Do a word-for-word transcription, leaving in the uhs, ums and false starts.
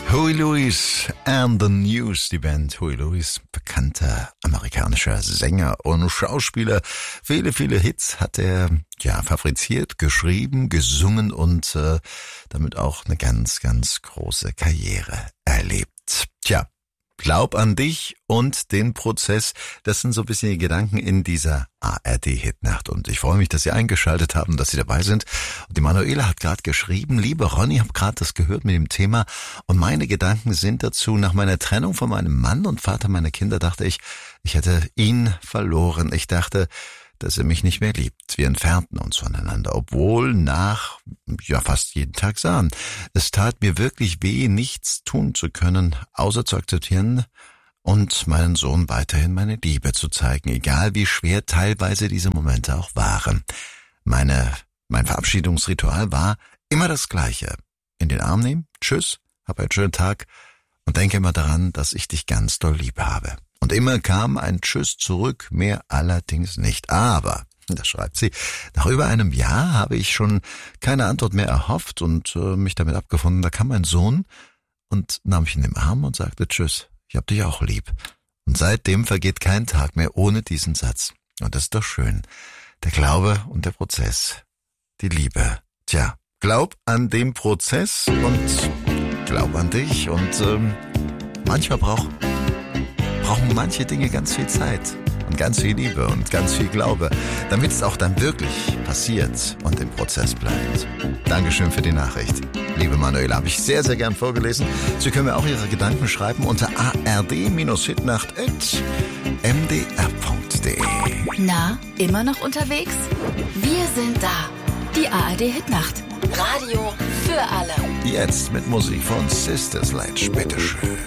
Huey Lewis and the News, die Band Huey Lewis, bekannter amerikanischer Sänger und Schauspieler. Viele, viele Hits hat er ja fabriziert, geschrieben, gesungen und äh, damit auch eine ganz, ganz große Karriere erlebt. Tja, glaub an dich und den Prozess, das sind so ein bisschen die Gedanken in dieser A R D-Hitnacht. Und ich freue mich, dass Sie eingeschaltet haben, dass Sie dabei sind. Und die Manuela hat gerade geschrieben, liebe Ronny, habe gerade das gehört mit dem Thema. Und meine Gedanken sind dazu, nach meiner Trennung von meinem Mann und Vater meiner Kinder, dachte ich, ich hätte ihn verloren. Ich dachte, dass er mich nicht mehr liebt. Wir entfernten uns voneinander, obwohl nach, ja, fast jeden Tag sahen. Es tat mir wirklich weh, nichts tun zu können, außer zu akzeptieren und meinen Sohn weiterhin meine Liebe zu zeigen, egal wie schwer teilweise diese Momente auch waren. Meine, mein Verabschiedungsritual war immer das Gleiche. In den Arm nehmen, tschüss, hab einen schönen Tag und denke immer daran, dass ich dich ganz doll lieb habe. Und immer kam ein Tschüss zurück, mehr allerdings nicht. Aber, das schreibt sie, nach über einem Jahr habe ich schon keine Antwort mehr erhofft und äh, mich damit abgefunden. Da kam mein Sohn und nahm mich in den Arm und sagte Tschüss, ich hab dich auch lieb. Und seitdem vergeht kein Tag mehr ohne diesen Satz. Und das ist doch schön. Der Glaube und der Prozess, die Liebe. Tja, glaub an den Prozess und glaub an dich. Und ähm, manchmal braucht brauchen manche Dinge ganz viel Zeit und ganz viel Liebe und ganz viel Glaube, damit es auch dann wirklich passiert und im Prozess bleibt. Dankeschön für die Nachricht. Liebe Manuela, habe ich sehr, sehr gern vorgelesen. Sie können mir auch Ihre Gedanken schreiben unter a r d hitnacht at m d r punkt d e. Na, immer noch unterwegs? Wir sind da. Die A R D-Hitnacht. Radio für alle. Jetzt mit Musik von Sister Sledge, bitteschön.